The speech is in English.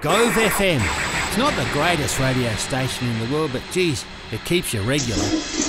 Gove FM. It's not the greatest radio station in the world, but geez, it keeps you regular.